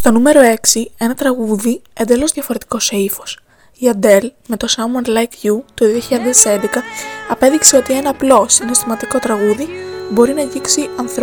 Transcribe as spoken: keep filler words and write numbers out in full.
Στο νούμερο έξι, ένα τραγούδι εντελώς διαφορετικό σε ύφος. Η Adele με το Someone Like You το δύο χιλιάδες έντεκα απέδειξε ότι ένα απλό συναισθηματικό τραγούδι μπορεί να αγγίξει ανθρώπους.